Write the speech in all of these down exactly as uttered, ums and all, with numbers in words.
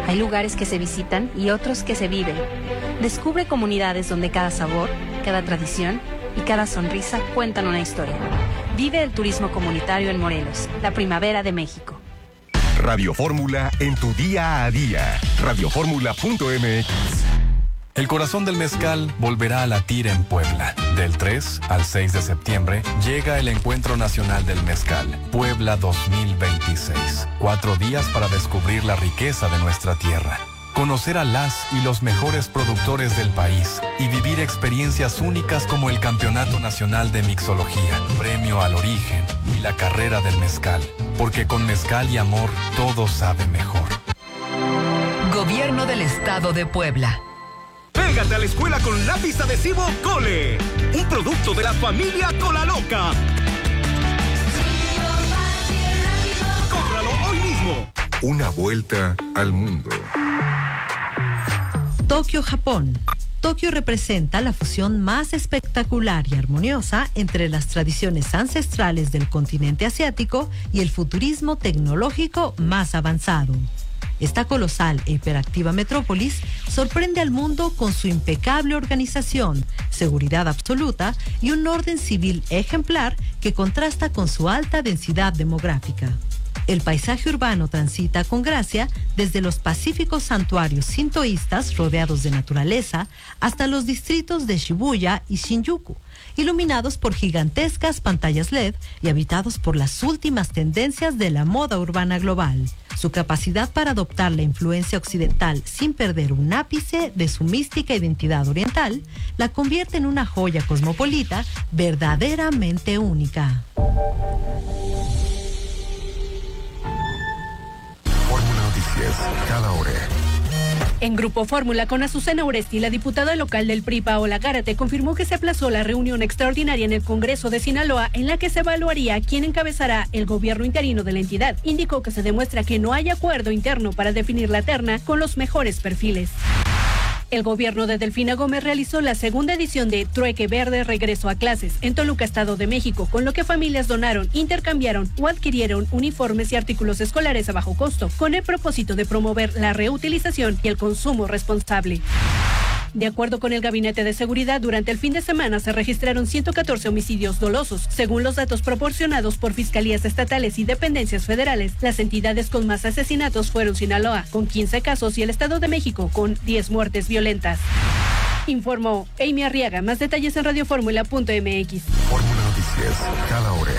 Hay lugares que se visitan y otros que se viven. Descubre comunidades donde cada sabor, cada tradición y cada sonrisa cuentan una historia. Vive el turismo comunitario en Morelos, la primavera de México. Radio Fórmula en tu día a día. radio fórmula punto m x. El corazón del mezcal volverá a latir en Puebla. Del tres al seis de septiembre llega el Encuentro Nacional del Mezcal, Puebla dos mil veintiséis. Cuatro días para descubrir la riqueza de nuestra tierra, conocer a las y los mejores productores del país y vivir experiencias únicas como el Campeonato Nacional de Mixología, Premio al Origen y la Carrera del Mezcal. Porque con mezcal y amor todo sabe mejor. Gobierno del Estado de Puebla. Pégate a la escuela con lápiz adhesivo Cole, un producto de la familia Cola Loca. ¡Cómpralo hoy mismo! Una vuelta al mundo. Tokio, Japón. Tokio representa la fusión más espectacular y armoniosa entre las tradiciones ancestrales del continente asiático y el futurismo tecnológico más avanzado. Esta colosal e hiperactiva metrópolis sorprende al mundo con su impecable organización, seguridad absoluta y un orden civil ejemplar que contrasta con su alta densidad demográfica. El paisaje urbano transita con gracia desde los pacíficos santuarios sintoístas rodeados de naturaleza hasta los distritos de Shibuya y Shinjuku, iluminados por gigantescas pantallas L E D y habitados por las últimas tendencias de la moda urbana global. Su capacidad para adoptar la influencia occidental sin perder un ápice de su mística identidad oriental la convierte en una joya cosmopolita verdaderamente única. Fórmula Noticias, cada hora. En Grupo Fórmula, con Azucena Oresti, la diputada local del P R I, Paola Gárate, confirmó que se aplazó la reunión extraordinaria en el Congreso de Sinaloa, en la que se evaluaría quién encabezará el gobierno interino de la entidad. Indicó que se demuestra que no hay acuerdo interno para definir la terna con los mejores perfiles. El gobierno de Delfina Gómez realizó la segunda edición de Trueque Verde Regreso a Clases en Toluca, Estado de México, con lo que familias donaron, intercambiaron o adquirieron uniformes y artículos escolares a bajo costo, con el propósito de promover la reutilización y el consumo responsable. De acuerdo con el Gabinete de Seguridad, durante el fin de semana se registraron ciento catorce homicidios dolosos. Según los datos proporcionados por fiscalías estatales y dependencias federales, las entidades con más asesinatos fueron Sinaloa, con quince casos, y el Estado de México, con diez muertes violentas. Informó Amy Arriaga. Más detalles en radio fórmula punto m x. Fórmula Noticias, cada hora.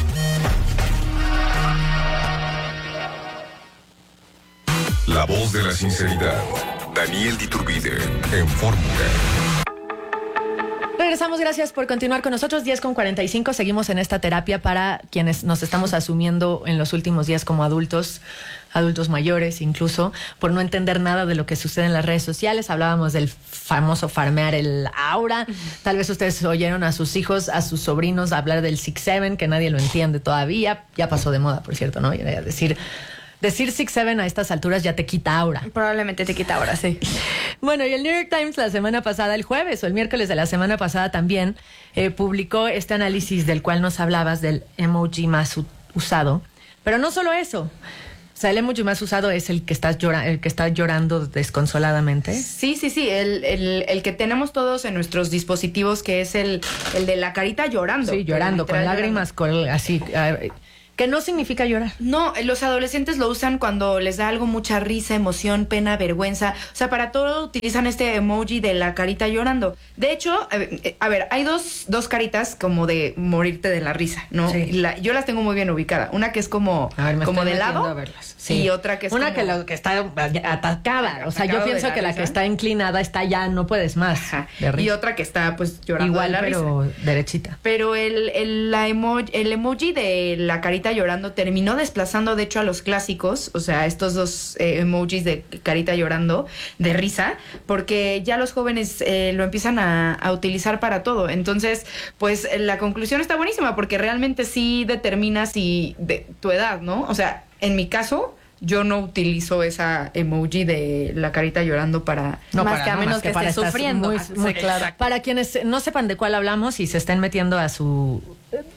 La voz de la sinceridad. Daniel Diturbide, en Fórmula. Regresamos, gracias por continuar con nosotros. diez con cuarenta y cinco, seguimos en esta terapia para quienes nos estamos asumiendo en los últimos días como adultos, adultos mayores incluso, por no entender nada de lo que sucede en las redes sociales. Hablábamos del famoso farmear el aura. Tal vez ustedes oyeron a sus hijos, a sus sobrinos hablar del six seven, que nadie lo entiende todavía. Ya pasó de moda, por cierto, ¿no? Es decir... Decir six seven a estas alturas ya te quita aura. Probablemente te quita aura, sí. Bueno, y el New York Times la semana pasada, el jueves o el miércoles de la semana pasada también, eh, publicó este análisis del cual nos hablabas, del emoji más u- usado. Pero no solo eso. O sea, el emoji más usado es el que está, llora- el que está llorando desconsoladamente. Sí, sí, sí. El, el, el que tenemos todos en nuestros dispositivos, que es el, el de la carita llorando. Sí, llorando, con lágrimas, con, así... Uh, ¿Qué no significa llorar? No, los adolescentes lo usan cuando les da algo, mucha risa, emoción, pena, vergüenza. O sea, para todo utilizan este emoji de la carita llorando. De hecho, a ver, hay dos, dos caritas como de morirte de la risa, ¿no? Sí. La, yo las tengo muy bien ubicadas. Una que es como, ver, como de lado a verlas. Sí. Y otra que es Una como... que, lo, que está atacada. O sea, yo pienso la que risa. La que está inclinada está ya, no puedes más. Ajá. Y otra que está pues llorando igual, de la pero risa. derechita. Pero el, el, la emo, el emoji de la carita llorando terminó desplazando de hecho a los clásicos, o sea, estos dos eh, emojis de carita llorando, de risa, porque ya los jóvenes eh, lo empiezan a, a utilizar para todo. Entonces, pues la conclusión está buenísima, porque realmente sí determina si de tu edad, ¿no? O sea, en mi caso... Yo no utilizo esa emoji de la carita llorando para... No, más para, que a no, menos más que, que esté estar sufriendo. Muy, muy claro. Para quienes no sepan de cuál hablamos y se estén metiendo a su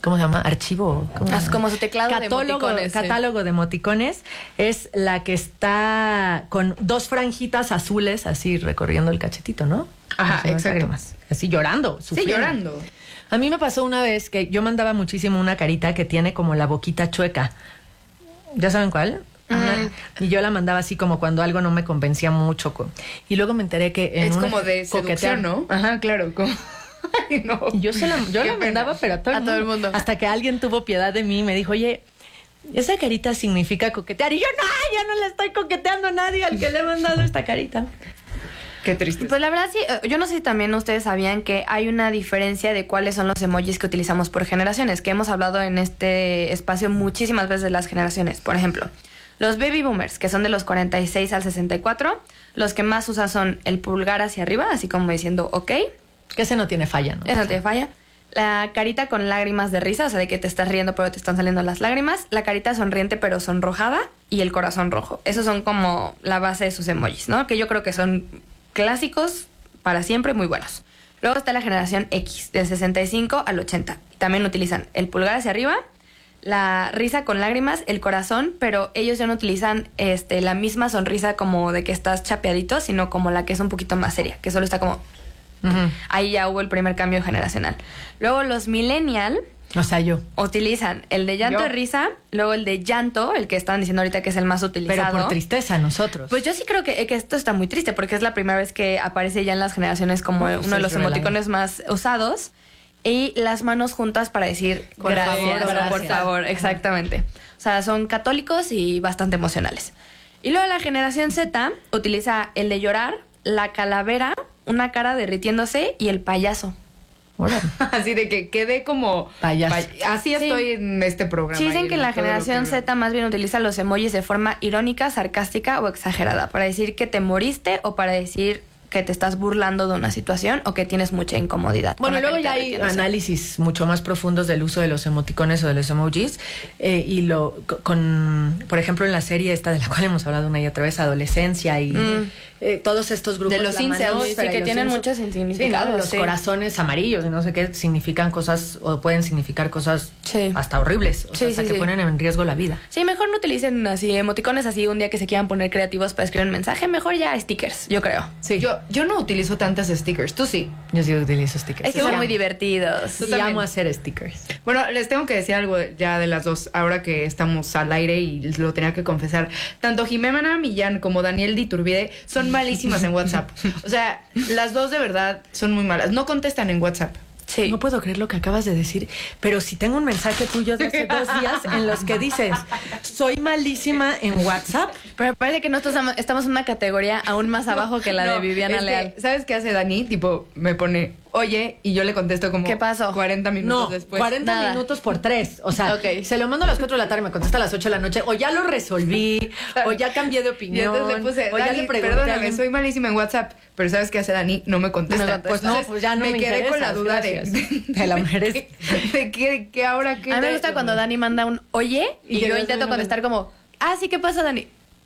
¿cómo se llama? Archivo. ¿Cómo se Es llama? como su teclado catálogo, de emoticones. Catálogo sí. de emoticones. Es la que está con dos franjitas azules así recorriendo el cachetito, ¿no? Ajá, Así, exacto. lágrimas. Así llorando. Sí, sufriendo. llorando. A mí me pasó una vez que yo mandaba muchísimo una carita que tiene como la boquita chueca. ¿Ya saben cuál? Ajá. Y yo la mandaba así como cuando algo no me convencía mucho. Y luego me enteré que en Es una como de coquetear, seducción, ¿no? Ajá, claro. Como... Ay, no. Y yo se la, yo Qué la pena. mandaba, pero a todo, A el, todo mundo. el mundo. Hasta que alguien tuvo piedad de mí y me dijo, oye, esa carita significa coquetear. Y yo, no, yo no le estoy coqueteando a nadie al que le he mandado esta carita. Qué triste. Pues la verdad sí, eh, yo no sé si también ustedes sabían que hay una diferencia de cuáles son los emojis que utilizamos por generaciones, que hemos hablado en este espacio muchísimas veces de las generaciones. Por ejemplo, los baby boomers, que son de los cuarenta y seis al sesenta y cuatro, los que más usan son el pulgar hacia arriba, así como diciendo ok. Que ese no tiene falla, ¿no? Ese no tiene falla. La carita con lágrimas de risa, o sea, de que te estás riendo pero te están saliendo las lágrimas. La carita sonriente pero sonrojada. Y el corazón rojo. Esos son como la base de sus emojis, ¿no? Que yo creo que son clásicos para siempre, muy buenos. Luego está la generación X, del sesenta y cinco al ochenta. También utilizan el pulgar hacia arriba, la risa con lágrimas, el corazón, pero ellos ya no utilizan este, la misma sonrisa como de que estás chapeadito, sino como la que es un poquito más seria, que solo está como... Uh-huh. Ahí ya hubo el primer cambio generacional. Luego los millennial O sea, yo. utilizan el de llanto Yo. de risa, luego el de llanto, el que estaban diciendo ahorita que es el más utilizado. Pero por tristeza, nosotros. Pues yo sí creo que, que esto está muy triste porque es la primera vez que aparece ya en las generaciones como Pues uno de es los revelado. emoticones más usados. Y las manos juntas para decir Por gracias, favor, por gracias. favor, exactamente. O sea, son católicos y bastante emocionales. Y luego la generación Z utiliza el de llorar, la calavera, una cara derritiéndose y el payaso. Órale. Así de que quede como... Payaso. pay- Así estoy en este programa. Sí, y dicen en que la todo lo generación que veo. Z más bien utiliza los emojis de forma irónica, sarcástica o exagerada para decir que te moriste o para decir que te estás burlando de una situación o que tienes mucha incomodidad. Bueno, con la luego carita ya hay derritiéndose. análisis mucho más profundos del uso de los emoticones o de los emojis. Eh, y lo co- con, por ejemplo, en la serie esta de la cual hemos hablado una y otra vez, Adolescencia y Mm. eh, todos estos grupos. De los la incels, manósfera sí, y que los tienen incels. muchos significados, Sí, ¿no? Los sí. corazones amarillos y no sé qué significan cosas o pueden significar cosas Sí. hasta horribles. O Sí, sea, hasta sí, que sí. ponen en riesgo la vida. Sí, mejor no utilicen así emoticones así un día que se quieran poner creativos para escribir un mensaje. Mejor ya stickers, yo creo. Sí. Yo, yo no utilizo tantas stickers. Tú sí. Yo sí utilizo stickers. Es que son muy divertidos. Y también. amo hacer stickers. Bueno, les tengo que decir algo ya de las dos, ahora que estamos al aire y lo tenía que confesar. Tanto Jimena Millán como Daniel Diturbide son malísimas en WhatsApp. O sea, las dos de verdad son muy malas. No contestan en WhatsApp. Sí. No puedo creer lo que acabas de decir, pero si tengo un mensaje tuyo de hace dos días en los que dices, soy malísima en WhatsApp. Pero parece que nosotros estamos- estamos en una categoría aún más abajo que la de No, Viviana es que, Leal. ¿sabes qué hace Dani? Tipo, me pone, oye, y yo le contesto como... ¿Qué pasó? cuarenta minutos No, después. cuarenta nada. minutos por tres. O sea, Ok. se lo mando a las cuatro de la tarde, me contesta a las ocho de la noche, o ya lo resolví, o ya cambié de Y opinión, entonces le puse, o ya Dani, le pregunté a perdóname, alguien. soy malísima en WhatsApp, pero ¿sabes qué hace Dani? No me contesta. No me contesta. Pues no, Entonces, pues ya no me quedé con la interesas, duda de, gracias. Te la mereces. de que, que ahora que... A mí me gusta cuando Dani manda un oye y, Y que yo yo intento no- contestar como, ah, sí, ¿qué pasa, Dani?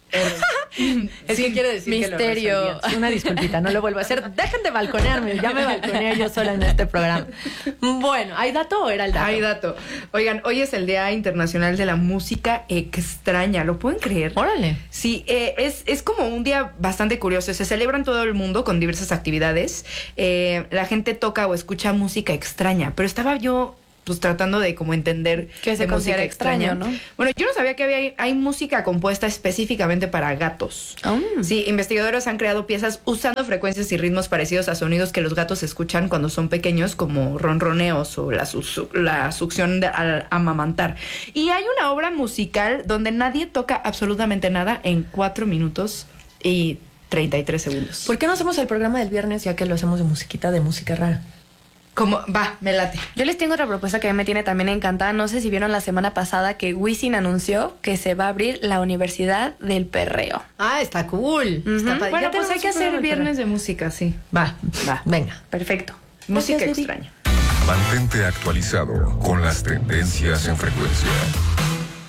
Es que quiere decir que lo misterio. resolví. Una disculpita, no lo vuelvo a hacer. Dejen de balconearme, ya me balconeé yo sola en este programa. Bueno, ¿hay dato o era el dato? Hay dato. Oigan, hoy es el Día Internacional de la Música Extraña. ¿Lo pueden creer? Órale. Sí, eh, es, es como un día bastante curioso. Se celebra en todo el mundo con diversas actividades. Eh, la gente toca o escucha música extraña. Pero estaba yo pues tratando de como entender Que se de considera música extraño, ¿no? Bueno, yo no sabía que había hay música compuesta específicamente para gatos. Oh. Sí, investigadores han creado piezas usando frecuencias y ritmos parecidos a sonidos que los gatos escuchan cuando son pequeños, como ronroneos o la, su- la succión de, al amamantar. Y hay una obra musical donde nadie toca absolutamente nada en cuatro minutos y treinta y tres segundos. ¿Por qué no hacemos el programa del viernes ya que lo hacemos de musiquita, de música rara? Como, va, me late. Yo les tengo otra propuesta que a mí me tiene también encantada. No sé si vieron la semana pasada que Wisin anunció que se va a abrir la Universidad del Perreo. Ah, está cool. Ujú. Está padre. Bueno, Ya pues tenemos hay que un hacer programa viernes de música, sí. Va, va, venga. Perfecto. Música Gracias, extraña. Mantente actualizado con las tendencias en frecuencia.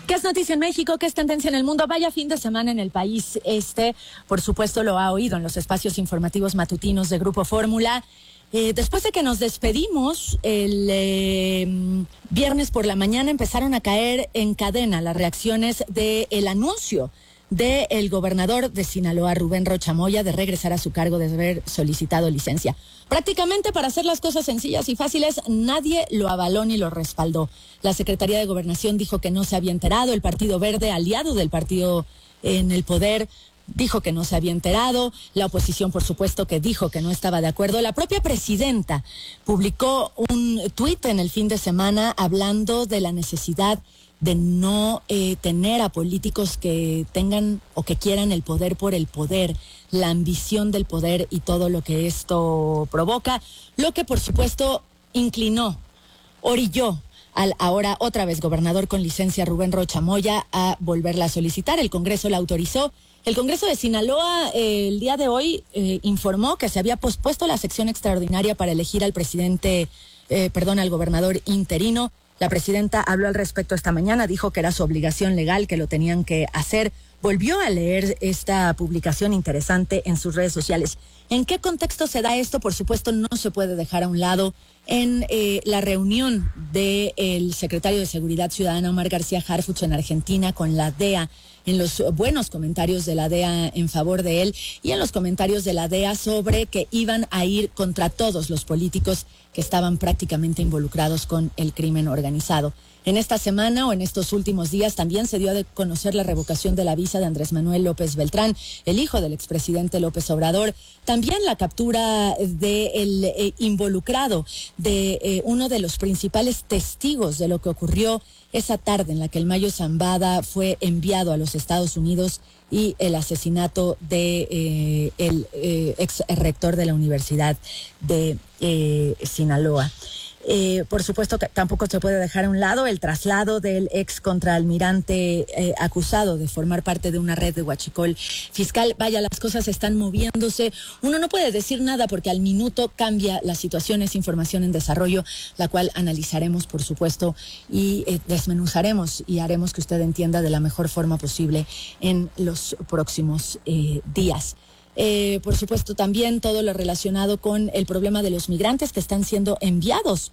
¿Qué es noticia en México? ¿Qué es tendencia en el mundo? Vaya fin de semana en el país. Este, por supuesto, lo ha oído en los espacios informativos matutinos de Grupo Fórmula. Eh, después de que nos despedimos, el eh, viernes por la mañana empezaron a caer en cadena las reacciones del anuncio del gobernador de Sinaloa, Rubén Rocha Moya, de regresar a su cargo, de haber solicitado licencia. Prácticamente, para hacer las cosas sencillas y fáciles, nadie lo avaló ni lo respaldó. La Secretaría de Gobernación dijo que no se había enterado, el Partido Verde, aliado del partido en el poder, dijo que no se había enterado, la oposición, por supuesto, que dijo que no estaba de acuerdo. La propia presidenta publicó un tuit en el fin de semana hablando de la necesidad de no eh, tener a políticos que tengan o que quieran el poder por el poder, la ambición del poder y todo lo que esto provoca, lo que por supuesto inclinó, orilló al ahora otra vez gobernador con licencia Rubén Rocha Moya a volverla a solicitar. El Congreso la autorizó. El Congreso de Sinaloa eh, el día de hoy eh, informó que se había pospuesto la sección extraordinaria para elegir al presidente, eh, perdón, al gobernador interino. La presidenta habló al respecto esta mañana, dijo que era su obligación legal, que lo tenían que hacer. Volvió a leer esta publicación interesante en sus redes sociales. ¿En qué contexto se da esto? Por supuesto, no se puede dejar a un lado en eh, la reunión del secretario de Seguridad Ciudadana, Omar García Harfuch, en Argentina, con la D E A, en los buenos comentarios de la D E A en favor de él y en los comentarios de la D E A sobre que iban a ir contra todos los políticos que estaban prácticamente involucrados con el crimen organizado. En esta semana o en estos últimos días también se dio a conocer la revocación de la visa de Andrés Manuel López Beltrán, el hijo del expresidente López Obrador. También la captura del eh, involucrado, de eh, uno de los principales testigos de lo que ocurrió esa tarde en la que el Mayo Zambada fue enviado a los Estados Unidos, y el asesinato de eh, el eh, ex rector de la Universidad de eh, Sinaloa. Eh, por supuesto que tampoco se puede dejar a un lado el traslado del ex contraalmirante eh, acusado de formar parte de una red de huachicol fiscal. Vaya, las cosas están moviéndose. Uno no puede decir nada porque al minuto cambia la situación. Es información en desarrollo, la cual analizaremos, por supuesto, y eh, desmenuzaremos y haremos que usted entienda de la mejor forma posible en los próximos eh, días. Eh, por supuesto, también todo lo relacionado con el problema de los migrantes que están siendo enviados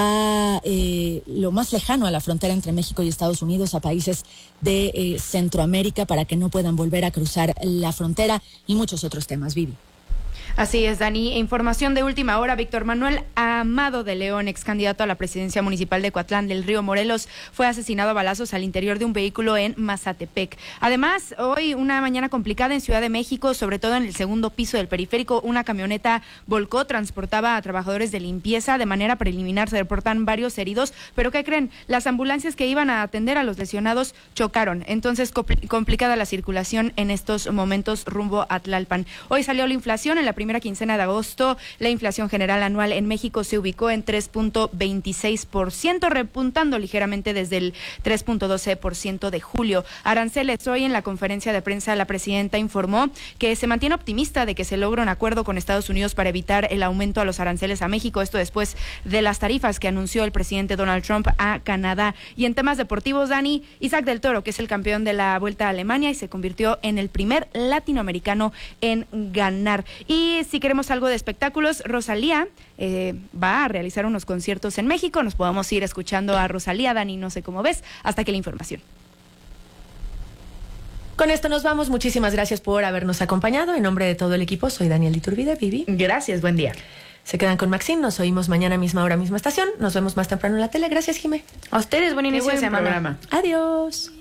a eh, lo más lejano a la frontera entre México y Estados Unidos, a países de eh, Centroamérica, para que no puedan volver a cruzar la frontera, y muchos otros temas. Vivi. Así es, Dani. Información de última hora: Víctor Manuel Amado de León, ex candidato a la presidencia municipal de Coatlán del Río, Morelos, fue asesinado a balazos al interior de un vehículo en Mazatepec. Además, hoy una mañana complicada en Ciudad de México, sobre todo en el segundo piso del periférico. Una camioneta volcó, transportaba a trabajadores de limpieza. De manera preliminar se reportan varios heridos, pero ¿qué creen? Las ambulancias que iban a atender a los lesionados chocaron. Entonces, complicada la circulación en estos momentos rumbo a Tlalpan. Hoy salió la inflación. En la primera quincena de agosto, la inflación general anual en México se ubicó en tres punto veintiséis por ciento, repuntando ligeramente desde el tres punto doce por ciento de julio. Aranceles: hoy en la conferencia de prensa la presidenta informó que se mantiene optimista de que se logre un acuerdo con Estados Unidos para evitar el aumento a los aranceles a México, esto después de las tarifas que anunció el presidente Donald Trump a Canadá. Y en temas deportivos, Dani, Isaac del Toro, que es el campeón de la Vuelta a Alemania y se convirtió en el primer latinoamericano en ganar. Y si queremos algo de espectáculos, Rosalía eh, va a realizar unos conciertos en México. Nos podemos ir escuchando a Rosalía, Dani, no sé cómo ves. Hasta aquí la información. Con esto nos vamos. Muchísimas gracias por habernos acompañado. En nombre de todo el equipo, soy Daniel Iturbide. Vivi. Gracias, buen día. Se quedan con Maxine. Nos oímos mañana misma hora, misma estación. Nos vemos más temprano en la tele. Gracias, Jimé. A ustedes, buen inicio de semana. Programa. Adiós.